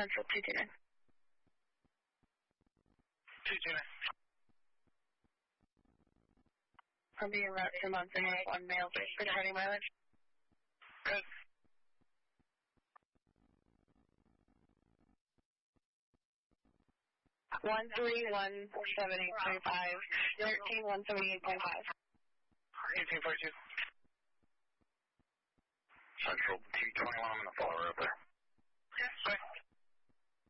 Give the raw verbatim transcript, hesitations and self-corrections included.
Central two two nine. two two nine. I'll be en route to Monterey, one male, regarding mileage. Good. One three one seven eight three five, thirteen one seventy eight point five. eighteen forty two. Central two twenty one, I'm going to follow her up there.